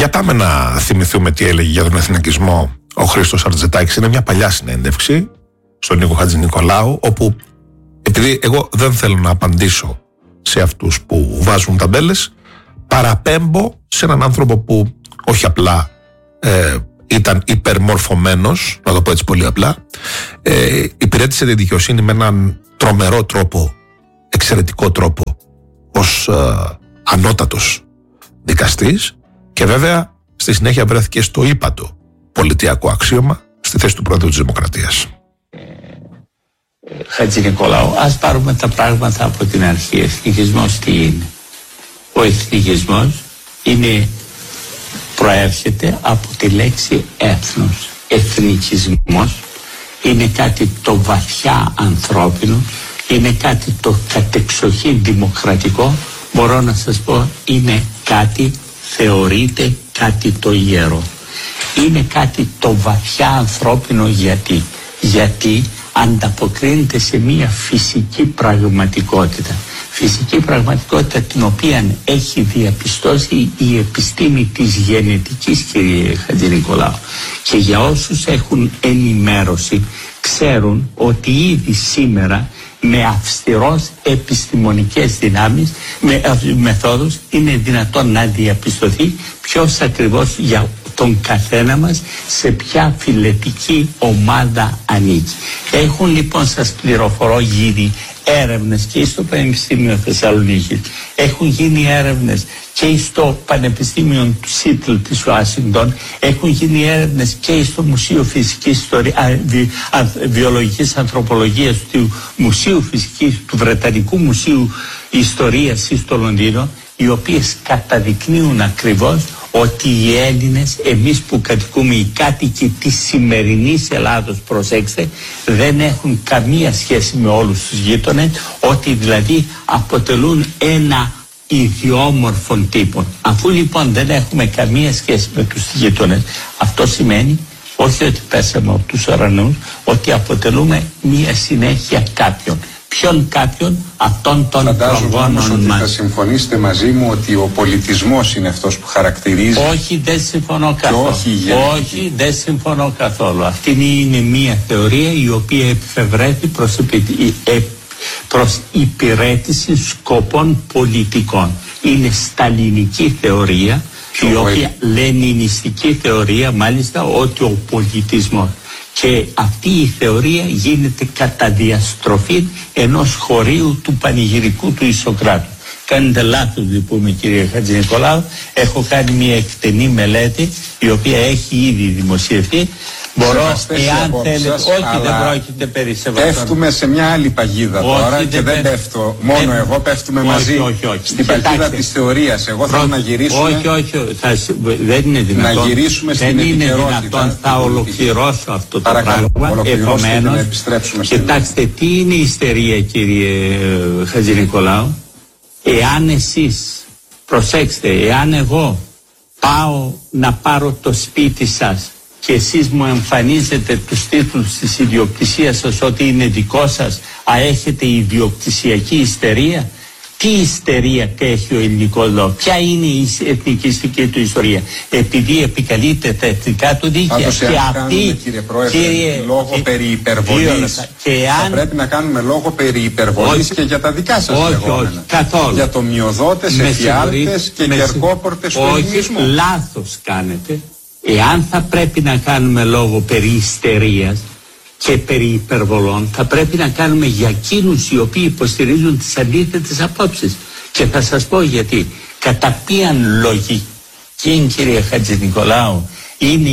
Για πάμε να θυμηθούμε τι έλεγε για τον εθνικισμό ο Χρήστος Αρτζετάκης. Είναι μια παλιά συνέντευξη στον Νίκο Χατζηνικολάου, όπου, επειδή εγώ δεν θέλω να απαντήσω σε αυτούς που βάζουν ταμπέλες, παραπέμπω σε έναν άνθρωπο που όχι απλά ήταν υπερμορφωμένος, να το πω έτσι πολύ απλά, υπηρέτησε τη δικαιοσύνη με έναν τρομερό τρόπο, εξαιρετικό τρόπο, ως ανώτατος δικαστής, και βέβαια στη συνέχεια βρέθηκε στο ύπατο πολιτιακό αξίωμα στη θέση του Πρόεδρου της Δημοκρατίας. Χατζηνικολάου, ας πάρουμε τα πράγματα από την αρχή. Εθνικισμός τι είναι? Ο εθνικισμός προέρχεται από τη λέξη έθνος. Εθνικισμός είναι κάτι το βαθιά ανθρώπινο, είναι κάτι το κατεξοχήν δημοκρατικό. Μπορώ να σας πω, είναι κάτι, θεωρείται κάτι το ιερό. Είναι κάτι το βαθιά ανθρώπινο. Γιατί ανταποκρίνεται σε μια φυσική πραγματικότητα. Φυσική πραγματικότητα την οποία έχει διαπιστώσει η επιστήμη της γενετικής, κύριε Χατζηνικολάου. Και για όσους έχουν ενημέρωση ξέρουν ότι ήδη σήμερα με αυστηρός επιστημονικές δυνάμεις, με μεθόδους, είναι δυνατόν να διαπιστωθεί ποιος ακριβώς για τον καθένα μας σε ποια φυλετική ομάδα ανήκει. Έχουν λοιπόν, σας πληροφορώ, γίνει έρευνες και στο Πανεπιστήμιο Θεσσαλονίκης, έχουν γίνει έρευνες και στο Πανεπιστήμιο του Σίτλ της Ουάσιγκτον, έχουν γίνει έρευνες και στο Μουσείο Φυσικής Βιολογικής Ανθρωπολογίας του Μουσείου Φυσικής, του Βρετανικού Μουσείου Ιστορίας στο Λονδίνο, οι οποίες καταδεικνύουν ακριβώς ότι οι Έλληνες, εμείς που κατοικούμε, οι κάτοικοι της σημερινής Ελλάδος, προσέξτε, δεν έχουν καμία σχέση με όλους τους γείτονες, ότι δηλαδή αποτελούν ένα ιδιόμορφων τύπων. Αφού λοιπόν δεν έχουμε καμία σχέση με τους γείτονες, αυτό σημαίνει όχι ότι πέσαμε από τους ουρανούς, ότι αποτελούμε μία συνέχεια κάποιον. Ποιον κάποιον? Αυτόν των προγόνων μας. Ότι θα συμφωνήσετε μαζί μου ότι ο πολιτισμός είναι αυτός που χαρακτηρίζει. Όχι, δεν συμφωνώ καθόλου. Όχι, δεν συμφωνώ καθόλου. Αυτή είναι μια θεωρία η οποία επιφευρέθη προς υπηρέτηση σκοπών πολιτικών. Είναι σταλινική θεωρία, η οποία λενινιστική θεωρία μάλιστα, ότι ο πολιτισμός, και αυτή η θεωρία γίνεται κατά διαστροφή ενός χωρίου του πανηγυρικού του Ισοκράτου. Κάνετε λάθος λοιπόν, κύριε Χατζηνικολάου. Έχω κάνει μια εκτενή μελέτη η οποία έχει ήδη δημοσιευθεί. Μπορώ, εάν θέλετε, όχι, δεν πρόκειται περί σεβαστών. Πέφτουμε σε μια άλλη παγίδα τώρα και δεν πέφτω μόνο εγώ, πέφτουμε μαζί στην παγίδα της θεωρίας. Εγώ θέλω να γυρίσουμε. Όχι, δεν είναι δυνατόν. Να γυρίσουμε στην επικαιρότητα. Δεν είναι δυνατόν, θα ολοκληρώσω αυτό το πράγμα. Επομένως, κοιτάξτε, τι είναι η ιστερία, κύριε Χατζηνικολάου? Εάν εσείς, προσέξτε, εάν εγώ πάω να πάρω το σπίτι σας και εσείς μου εμφανίζετε τους τίτλους της ιδιοκτησίας σας ότι είναι δικό σας, έχετε ιδιοκτησιακή ιστερία. Τι ιστερία έχει ο ελληνικός λαός? Ποια είναι η εθνικιστική του ιστορία? Επειδή επικαλείται τα εθνικά του δίκαια. Και αυτή, κύριε Πρόεδρε, λόγω περί υπερβολής, θα πρέπει να κάνουμε λόγο περί υπερβολής και για τα δικά σας λεγόμενα. Όχι, καθόλου. Για το μειοδότες, εφιάλτες και κερκόπορτες του ελληνισμού. Όχι, λάθος κάνετε. Εάν θα πρέπει να κάνουμε λόγο περί ιστερίας και περί υπερβολών, θα πρέπει να κάνουμε για εκείνους οι οποίοι υποστηρίζουν τις αντίθετες απόψεις. Και θα σας πω γιατί. Κατά ποιαν λογική, κύριε Χατζηνικολάου, είναι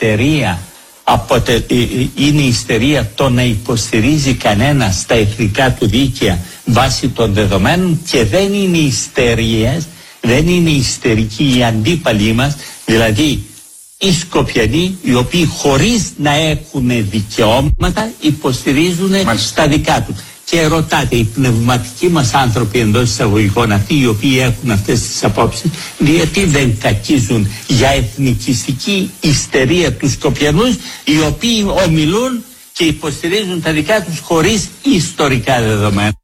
η ιστερία το να υποστηρίζει κανένας τα εθνικά του δίκαια βάσει των δεδομένων, και δεν είναι ιστερίες, δεν είναι ιστερικοί οι αντίπαλοι μας, δηλαδή οι Σκοπιανοί, οι οποίοι χωρίς να έχουν δικαιώματα υποστηρίζουν τα δικά τους. Και ρωτάτε, οι πνευματικοί μας άνθρωποι εντός εισαγωγικών, αυτοί οι οποίοι έχουν αυτές τις απόψεις, γιατί δεν κακίζουν για εθνικιστική ιστερία τους Σκοπιανούς, οι οποίοι ομιλούν και υποστηρίζουν τα δικά τους χωρίς ιστορικά δεδομένα?